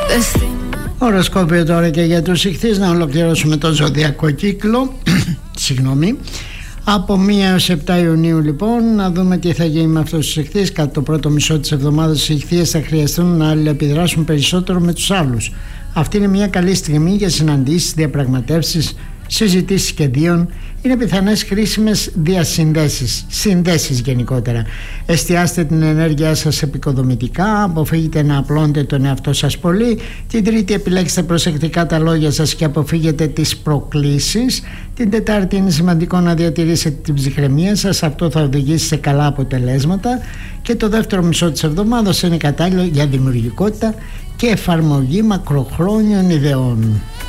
Οροσκόπιο τώρα και για τους Ιχθύες, να ολοκληρώσουμε το ζωδιακό κύκλο. Συγγνώμη. Από 1 έως 7 Ιουνίου λοιπόν, να δούμε τι θα γίνει με αυτούς τους Ιχθύες. Κατά το πρώτο μισό της εβδομάδας οι Ιχθύες θα χρειαστούν να αλληλεπιδράσουν περισσότερο με τους άλλους. Αυτή είναι μια καλή στιγμή για συναντήσεις, διαπραγματεύσεις, συζητήσεις σχεδίων. Είναι πιθανές χρήσιμες συνδέσεις γενικότερα. Εστιάστε την ενέργειά σας επικοδομητικά, αποφύγετε να απλώνετε τον εαυτό σας πολύ. Την Τρίτη επιλέξτε προσεκτικά τα λόγια σας και αποφύγετε τις προκλήσεις. Την Τετάρτη είναι σημαντικό να διατηρήσετε την ψυχραιμία σας, αυτό θα οδηγήσει σε καλά αποτελέσματα. Και το δεύτερο μισό της εβδομάδας είναι κατάλληλο για δημιουργικότητα και εφαρμογή μακροχρόνιων ιδεών.